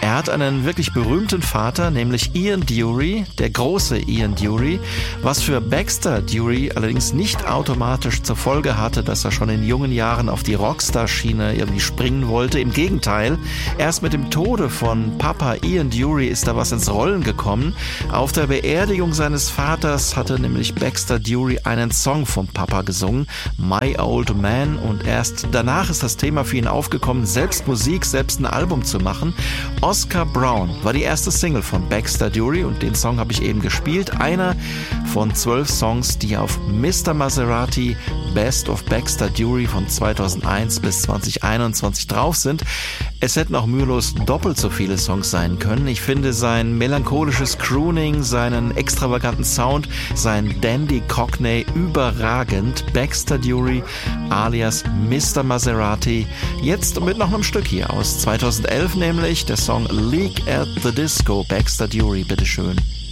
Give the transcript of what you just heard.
Er hat einen wirklich berühmten Vater, nämlich Ian Dury, der große Ian Dury, was für Baxter Dury allerdings nicht automatisch zur Folge hatte, dass er schon in jungen Jahren auf die Rockstar-Schiene irgendwie springen wollte. Im Gegenteil, erst mit dem Tode von Papa Ian Dury ist da was ins Rollen gekommen. Auf der Beerdigung seines Vaters hatte nämlich Baxter Dury einen Song vom Papa gesungen, My Old Man, und erst danach ist das Thema für ihn aufgekommen, selbst Musik, selbst ein Album zu machen. Oscar Brown war die erste Single von Baxter Dury und den Song habe ich eben gespielt. Einer von 12 Songs, die auf Mr. Maserati Best of Baxter Dury von 2001 bis 2021 drauf sind. Es hätten auch mühelos doppelt so viele Songs sein können. Ich finde sein melancholisches Crooning, seinen extravaganten Sound, sein Dandy Cockney überragend. Baxter Dury alias Mr. Maserati. Jetzt mit noch einem Stück hier aus 2011, nämlich der Song Leak at the Disco. Baxter Dury, bitteschön.